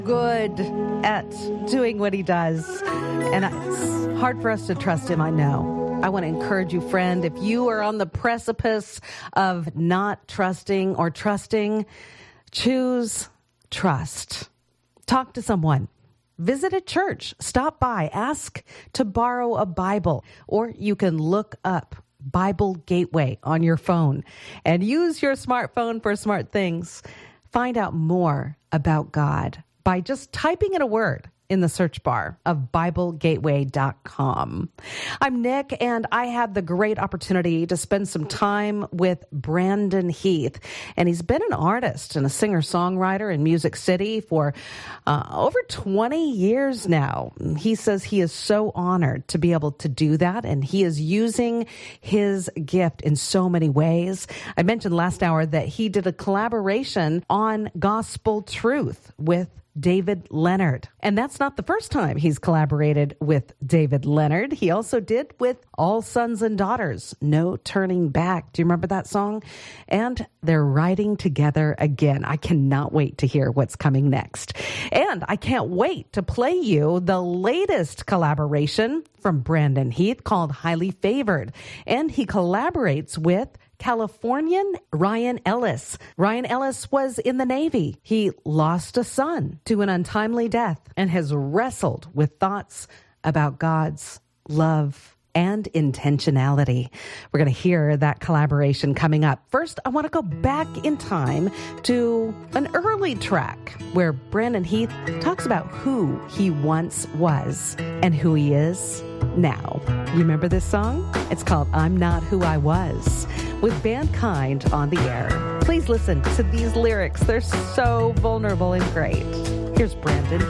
good at doing what he does. And it's hard for us to trust him, I know. I want to encourage you, friend, if you are on the precipice of not trusting or trusting, choose trust. Talk to someone. Visit a church. Stop by. Ask to borrow a Bible. Or you can look up Bible Gateway on your phone and use your smartphone for smart things. Find out more about God by just typing in a word in the search bar of BibleGateway.com. I'm Nick, and I had the great opportunity to spend some time with Brandon Heath. And he's been an artist and a singer-songwriter in Music City for over 20 years now. He says he is so honored to be able to do that, and he is using his gift in so many ways. I mentioned last hour that he did a collaboration on Gospel Truth with David Leonard. And that's not the first time he's collaborated with David Leonard. He also did with All Sons and Daughters, No Turning Back. Do you remember that song? And they're writing together again. I cannot wait to hear what's coming next. And I can't wait to play you the latest collaboration from Brandon Heath called Highly Favored. And he collaborates with Californian Ryan Ellis. Ryan Ellis was in the Navy. He lost a son to an untimely death and has wrestled with thoughts about God's love and intentionality. We're going to hear that collaboration coming up. First, I want to go back in time to an early track where Brandon Heath talks about who he once was and who he is now. You remember this song? It's called I'm Not Who I Was, with Mankind on the air. Please listen to these lyrics. They're so vulnerable and great. Here's Brandon